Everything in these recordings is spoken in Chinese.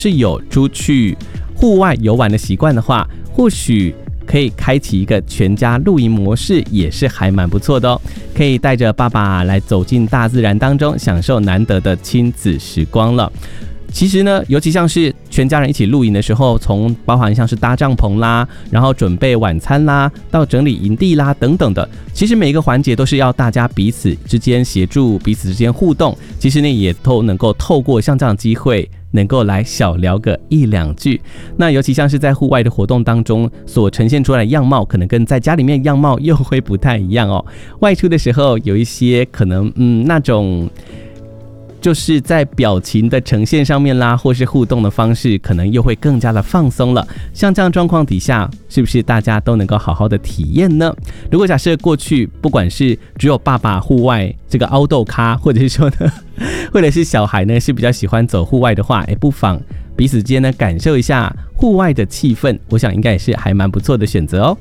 是有出去户外游玩的习惯的话，或许可以开启一个全家露营模式，也是还蛮不错的哦。可以带着爸爸来走进大自然当中，享受难得的亲子时光了。其实呢，尤其像是全家人一起露营的时候，从包含像是搭帐篷啦，然后准备晚餐啦，到整理营地啦等等的，其实每一个环节都是要大家彼此之间协助，彼此之间互动。其实呢，也都能够透过像这样的机会，能够来小聊个一两句。那尤其像是在户外的活动当中所呈现出来的样貌，可能跟在家里面的样貌又会不太一样哦。外出的时候有一些可能那种就是在表情的呈现上面啦，或是互动的方式，可能又会更加的放松了。像这样状况底下，是不是大家都能够好好的体验呢？如果假设过去不管是只有爸爸户外这个凹豆咖，或者是说呢，或者是小孩呢是比较喜欢走户外的话，不妨彼此之间呢感受一下户外的气氛，我想应该也是还蛮不错的选择哦。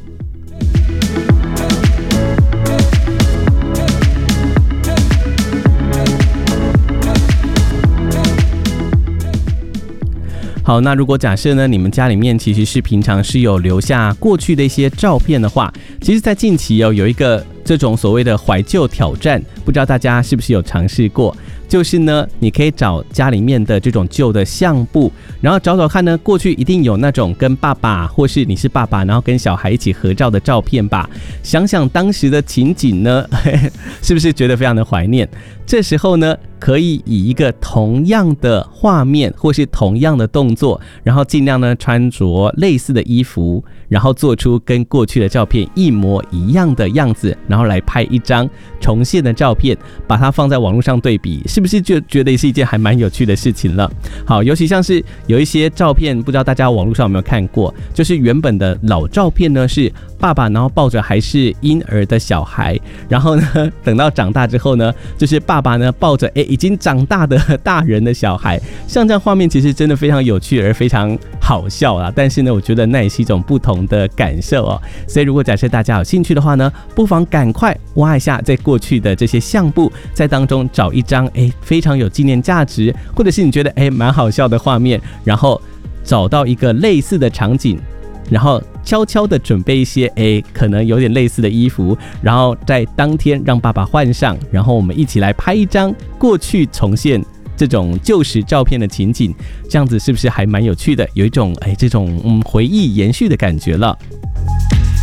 好，那如果假设呢，你们家里面其实是平常是有留下过去的一些照片的话，其实在近期有一个这种所谓的怀旧挑战，不知道大家是不是有尝试过？就是呢，你可以找家里面的这种旧的相簿，然后找找看呢，过去一定有那种跟爸爸或是你是爸爸，然后跟小孩一起合照的照片吧。想想当时的情景呢，是不是觉得非常的怀念？这时候呢，可以以一个同样的画面或是同样的动作，然后尽量呢穿着类似的衣服，然后做出跟过去的照片一模一样的样子，然后来拍一张重现的照片，把它放在网络上对比，是不是就觉得是一件还蛮有趣的事情了？好，尤其像是有一些照片，不知道大家网络上有没有看过，就是原本的老照片呢是爸爸然后抱着还是婴儿的小孩，然后呢等到长大之后呢，就是爸爸呢抱着已经长大的大人的小孩，像这样画面其实真的非常有趣而非常好笑啦。但是呢，我觉得那也是一种不同的感受哦。所以如果假设大家有兴趣的话呢，不妨赶快挖一下在过去的这些相簿，在当中找一张非常有纪念价值，或者是你觉得蛮好笑的画面，然后找到一个类似的场景，然后悄悄的准备一些可能有点类似的衣服，然后在当天让爸爸换上，然后我们一起来拍一张过去重现这种旧时照片的情景，这样子是不是还蛮有趣的？有一种这种回忆延续的感觉了。